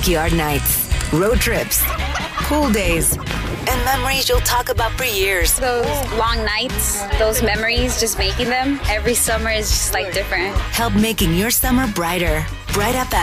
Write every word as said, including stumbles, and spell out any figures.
backyard nights, road trips, pool days, and memories you'll talk about for years. Those long nights, those memories, just making them every summer is just like different. Help making your summer brighter. Bright F M.